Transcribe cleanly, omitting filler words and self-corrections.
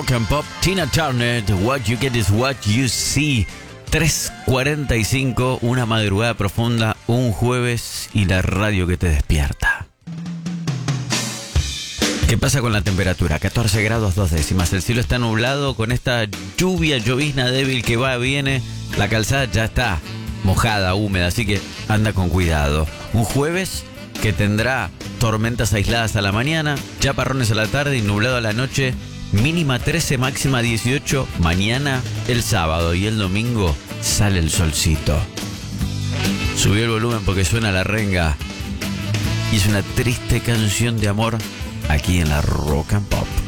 Rock and Pop, Tina Turner, What You Get Is What You See. 3:45, una madrugada profunda, un jueves y la radio que te despierta. ¿Qué pasa con la temperatura? 14 grados 2 décimas. El cielo está nublado con esta llovizna débil que va y viene. La calzada ya está mojada, húmeda, así que anda con cuidado. Un jueves que tendrá tormentas aisladas a la mañana, chaparrones a la tarde y nublado a la noche. Mínima 13, máxima 18. Mañana el sábado y el domingo sale el solcito. Subió el volumen porque suena la renga. Y es una triste canción de amor aquí en la Rock and Pop.